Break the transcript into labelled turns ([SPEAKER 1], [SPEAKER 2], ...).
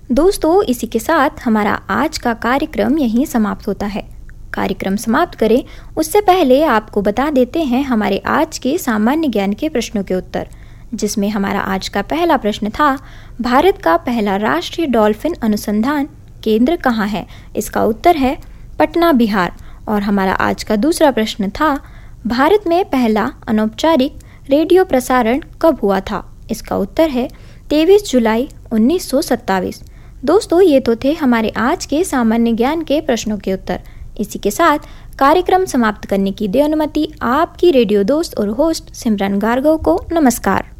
[SPEAKER 1] दोस्तों, इसी के साथ हमारा आज का कार्यक्रम यहीं समाप्त होता है। कार्यक्रम समाप्त करें उससे पहले आपको बता देते हैं हमारे आज के सामान्य ज्ञान के प्रश्नों के उत्तर, जिसमें हमारा आज का पहला प्रश्न था, भारत का पहला राष्ट्रीय डॉल्फिन अनुसंधान केंद्र कहाँ है? इसका उत्तर है पटना, बिहार। और हमारा आज का दूसरा प्रश्न था, भारत में पहला अनौपचारिक रेडियो प्रसारण कब हुआ था? इसका उत्तर है 23 जुलाई 1927। दोस्तों, ये तो थे हमारे आज के सामान्य ज्ञान के प्रश्नों के उत्तर। इसी के साथ कार्यक्रम समाप्त करने की दे अनुमति आपकी रेडियो दोस्त और होस्ट सिमरन गार्गव को। नमस्कार।